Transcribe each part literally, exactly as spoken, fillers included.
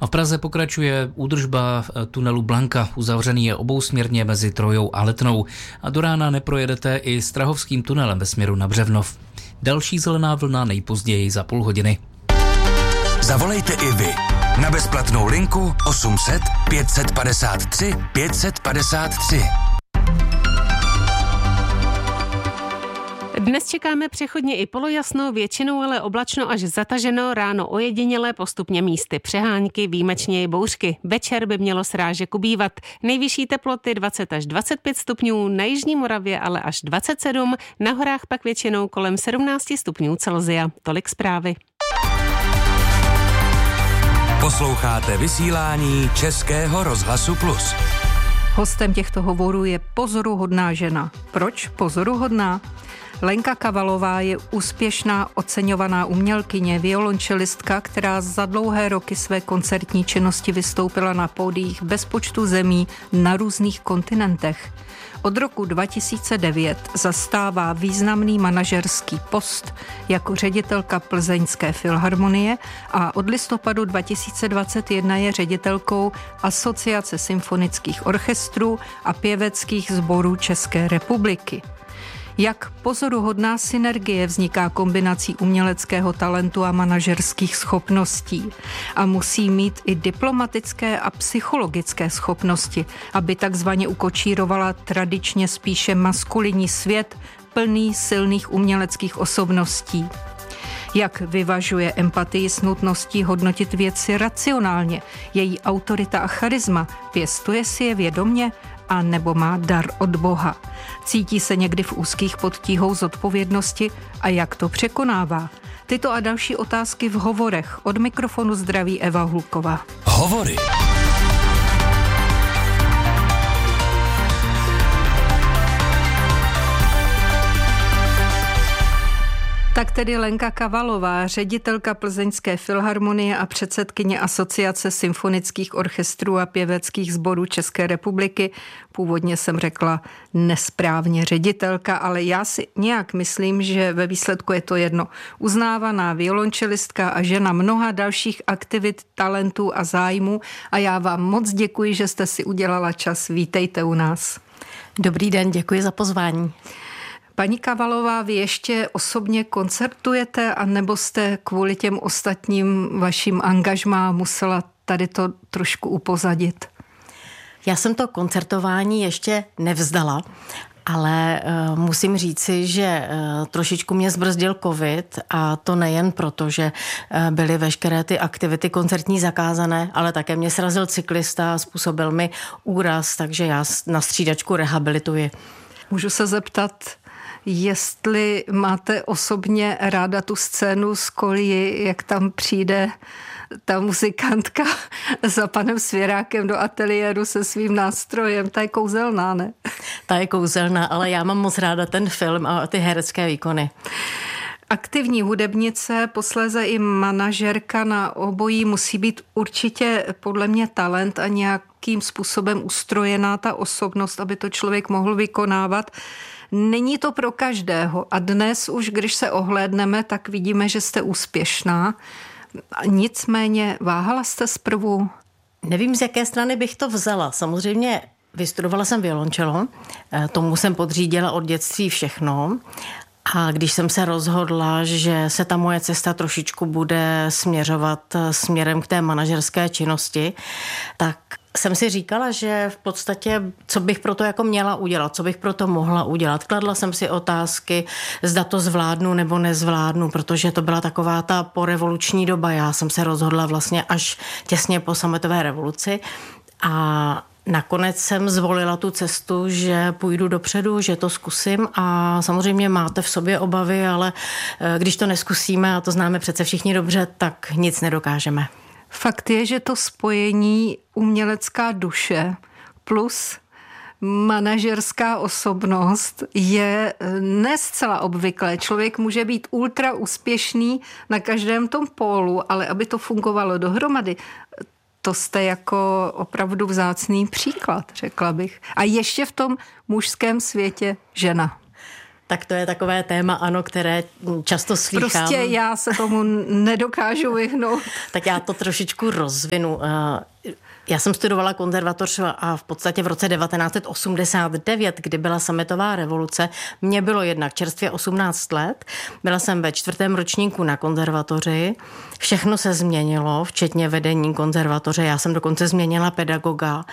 A v Praze pokračuje údržba tunelu Blanka. Uzavřený je obousměrně mezi Trojou a Letnou. A do rána neprojedete i Strahovským tunelem ve směru na Břevnov. Další zelená vlna nejpozději za půl hodiny. Zavolejte i vy na bezplatnou linku osm set pět set padesát tři pět set padesát tři. Dnes čekáme přechodně i polojasno, většinou ale oblačno až zataženo, ráno ojedinělé, postupně místy přehánky, výjimečně i bouřky. Večer by mělo srážek ubývat. Nejvyšší teploty dvacet až dvacet pět stupňů, na jižní Moravě ale až dvacet sedm, na horách pak většinou kolem sedmnáct stupňů Celsia. Tolik zprávy. Posloucháte vysílání Českého rozhlasu Plus. Hostem těchto hovorů je pozoruhodná žena. Proč pozoruhodná? Lenka Kavalová je úspěšná, oceňovaná umělkyně, violončelistka, která za dlouhé roky své koncertní činnosti vystoupila na pódiích bezpočtu zemí na různých kontinentech. Od roku dva tisíce devět zastává významný manažerský post jako ředitelka Plzeňské filharmonie a od listopadu dva tisíce dvacet jedna je ředitelkou Asociace symfonických orchestrů a pěveckých sborů České republiky. Jak pozoruhodná synergie vzniká kombinací uměleckého talentu a manažerských schopností. A musí mít i diplomatické a psychologické schopnosti, aby takzvaně ukočírovala tradičně spíše maskulinní svět, plný silných uměleckých osobností. Jak vyvažuje empatii s nutností hodnotit věci racionálně, její autorita a charisma, pěstuje si je vědomě, a nebo má dar od Boha. Cítí se někdy v úzkých pod tíhou zodpovědnosti a jak to překonává? Tyto a další otázky v hovorech. Od mikrofonu zdraví Eva Hulková. Hovory. Tak tedy Lenka Kavalová, ředitelka Plzeňské filharmonie a předsedkyně Asociace symfonických orchestrů a pěveckých sborů České republiky. Původně jsem řekla nesprávně ředitelka, ale já si nějak myslím, že ve výsledku je to jedno. Uznávaná violončelistka a žena mnoha dalších aktivit, talentů a zájmů. A já vám moc děkuji, že jste si udělala čas. Vítejte u nás. Dobrý den, děkuji za pozvání. Paní Kavalová, vy ještě osobně koncertujete, anebo jste kvůli těm ostatním vašim angažmá musela tady to trošku upozadit? Já jsem to koncertování ještě nevzdala, ale uh, musím říci, že uh, trošičku mě zbrzdil covid a to nejen proto, že uh, byly veškeré ty aktivity koncertní zakázané, ale také mě srazil cyklista a způsobil mi úraz, takže já na střídačku rehabilituji. Můžu se zeptat, jestli máte osobně ráda tu scénu z Kolí, jak tam přijde ta muzikantka za panem Svěrákem do ateliéru se svým nástrojem. Ta je kouzelná, ne? Ta je kouzelná, ale já mám moc ráda ten film a ty herecké výkony. Aktivní hudebnice, posléze i manažerka, na obojí musí být určitě podle mě talent a nějakým způsobem ustrojená ta osobnost, aby to člověk mohl vykonávat. Není to pro každého a dnes už, když se ohlédneme, tak vidíme, že jste úspěšná. Nicméně váhala jste zprvu? Nevím, z jaké strany bych to vzala. Samozřejmě vystudovala jsem violončelo, tomu jsem podřídila od dětství všechno. A když jsem se rozhodla, že se ta moje cesta trošičku bude směřovat směrem k té manažerské činnosti, tak jsem si říkala, že v podstatě, co bych pro to jako měla udělat, co bych pro to mohla udělat. Kladla jsem si otázky, zda to zvládnu nebo nezvládnu, protože to byla taková ta porevoluční doba. Já jsem se rozhodla vlastně až těsně po sametové revoluci a nakonec jsem zvolila tu cestu, že půjdu dopředu, že to zkusím a samozřejmě máte v sobě obavy, ale když to neskusíme, a to známe přece všichni dobře, tak nic nedokážeme. Fakt je, že to spojení umělecká duše plus manažerská osobnost je ne zcela obvyklé. Člověk může být ultra úspěšný na každém tom pólu, ale aby to fungovalo dohromady, to jste jako opravdu vzácný příklad, řekla bych. A ještě v tom mužském světě žena. Tak to je takové téma, ano, které často slýchám. Prostě já se tomu nedokážu vyhnout. Tak já to trošičku rozvinu. Já jsem studovala konzervatoř a v podstatě v roce devatenáct set osmdesát devět, kdy byla sametová revoluce, mě bylo jednak čerstvě osmnáct let. Byla jsem ve čtvrtém ročníku na konzervatoři. Všechno se změnilo, včetně vedení konzervatoře. Já jsem dokonce změnila pedagoga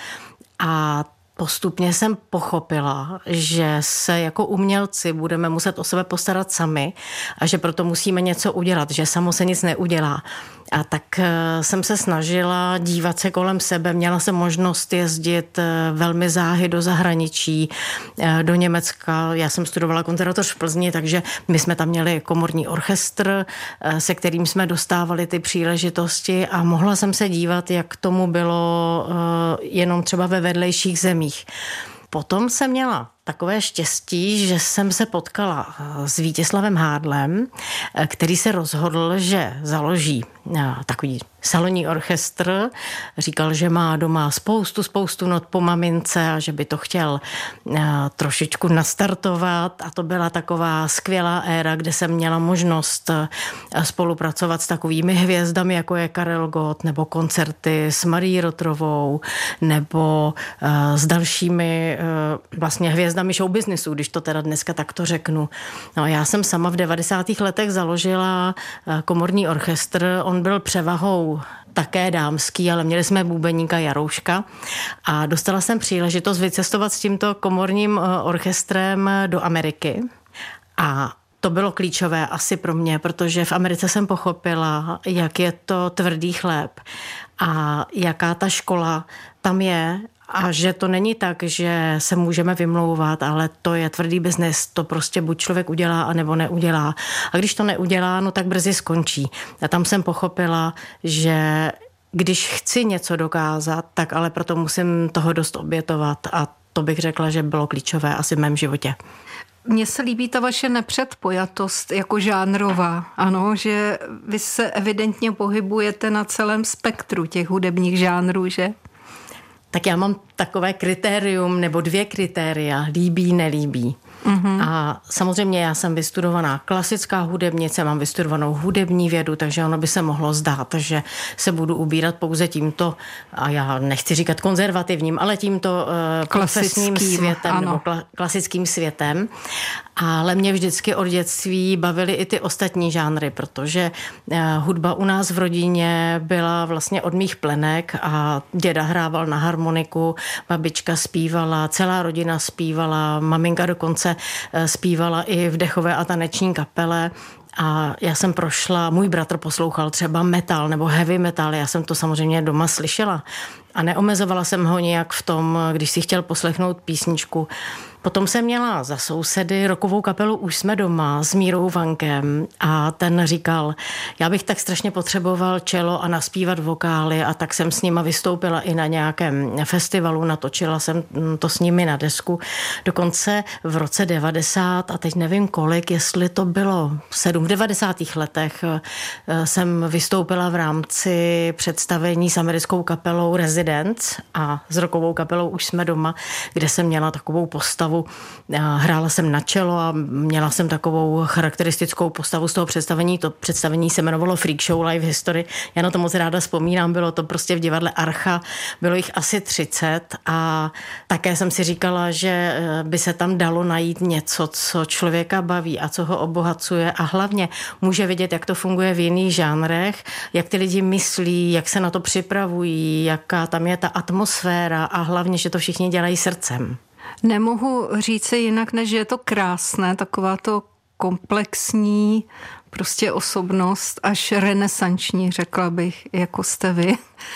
a postupně jsem pochopila, že se jako umělci budeme muset o sebe postarat sami a že proto musíme něco udělat, že samo se nic neudělá. A tak jsem se snažila dívat se kolem sebe. Měla jsem možnost jezdit velmi záhy do zahraničí, do Německa. Já jsem studovala konzervatoř v Plzni, takže my jsme tam měli komorní orchestr, se kterým jsme dostávali ty příležitosti a mohla jsem se dívat, jak tomu bylo jenom třeba ve vedlejších zemích. Potom jsem měla takové štěstí, že jsem se potkala s Vítězslavem Hádlem, který se rozhodl, že založí takový salonní orchestr. Říkal, že má doma spoustu, spoustu not po mamince a že by to chtěl trošičku nastartovat. A to byla taková skvělá éra, kde jsem měla možnost spolupracovat s takovými hvězdami, jako je Karel Gott, nebo koncerty s Marií Rotrovou, nebo s dalšími vlastně hvězdami showbiznesu, když to teda dneska takto řeknu. No, já jsem sama v devadesátých letech založila komorní orchestr. On byl převahou také dámský, ale měli jsme bubeníka Jarouška a dostala jsem příležitost vycestovat s tímto komorním orchestrem do Ameriky a to bylo klíčové asi pro mě, protože v Americe jsem pochopila, jak je to tvrdý chléb a jaká ta škola tam je. A že to není tak, že se můžeme vymlouvat, ale to je tvrdý biznes, to prostě buď člověk udělá, anebo neudělá. A když to neudělá, no tak brzy skončí. A tam jsem pochopila, že když chci něco dokázat, tak ale proto musím toho dost obětovat a to bych řekla, že bylo klíčové asi v mém životě. Mně se líbí ta vaše nepředpojatost jako žánrová. Ano, že vy se evidentně pohybujete na celém spektru těch hudebních žánrů, že? Tak já mám takové kritérium nebo dvě kritéria, líbí, nelíbí. Mm-hmm. A samozřejmě já jsem vystudovaná klasická hudebnice, mám vystudovanou hudební vědu, takže ono by se mohlo zdát, že se budu ubírat pouze tímto, a já nechci říkat konzervativním, ale tímto uh, profesním světem ano. nebo kla- klasickým světem. Ale mě vždycky od dětství bavily i ty ostatní žánry, protože uh, hudba u nás v rodině byla vlastně od mých plenek a děda hrával na harmoniku, babička zpívala, celá rodina zpívala, maminka dokonce zpívala i v dechové a taneční kapele. A já jsem prošla, můj bratr poslouchal třeba metal nebo heavy metal, já jsem to samozřejmě doma slyšela a neomezovala jsem ho nějak v tom, když si chtěl poslechnout písničku. Potom jsem měla za sousedy rockovou kapelu Už jsme doma s Mírou Vankem a ten říkal, já bych tak strašně potřeboval čelo a naspívat vokály a tak jsem s nima vystoupila i na nějakém festivalu, natočila jsem to s nimi na desku. Dokonce v roce devadesát a teď nevím kolik, jestli to bylo sedm, v devadesátých letech jsem vystoupila v rámci představení s americkou kapelou Residents a s rockovou kapelou Už jsme doma, kde jsem měla takovou postavu. Hrála jsem na čelo a měla jsem takovou charakteristickou postavu z toho představení. To představení se jmenovalo Freak Show Live History. Já na to moc ráda vzpomínám, bylo to prostě v divadle Archa, bylo jich asi třicet a také jsem si říkala, že by se tam dalo najít něco, co člověka baví a co ho obohacuje a hlavně může vidět, jak to funguje v jiných žánrech, jak ty lidi myslí, jak se na to připravují, jaká tam je ta atmosféra a hlavně, že to všichni dělají srdcem. Nemohu říct jinak, než že je to krásné, taková to komplexní prostě osobnost, až renesanční, řekla bych, jako jste vy.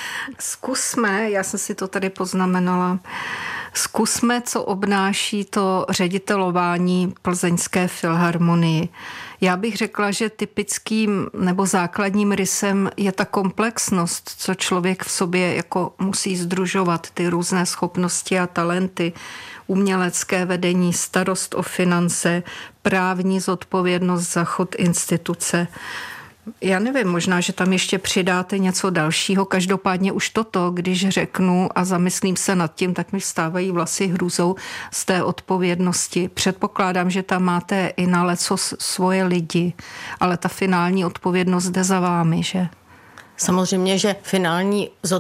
Zkusme, já jsem si to tady poznamenala, zkusme, co obnáší to ředitelování Plzeňské filharmonii. Já bych řekla, že typickým nebo základním rysem je ta komplexnost, co člověk v sobě jako musí sdružovat, ty různé schopnosti a talenty, umělecké vedení, starost o finance, právní zodpovědnost za chod instituce. Já nevím, možná, že tam ještě přidáte něco dalšího. Každopádně už toto, když řeknu a zamyslím se nad tím, tak mi vstávají vlasy hrůzou z té odpovědnosti. Předpokládám, že tam máte i na leco svoje lidi, ale ta finální odpovědnost jde za vámi, že? Samozřejmě, že finální